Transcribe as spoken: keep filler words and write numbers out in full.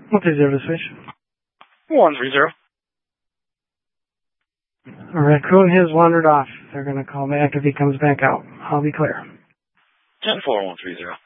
One three zero to switch. One three zero. A raccoon has wandered off. They're going to call back if he comes back out. I'll be clear. Ten four one three zero.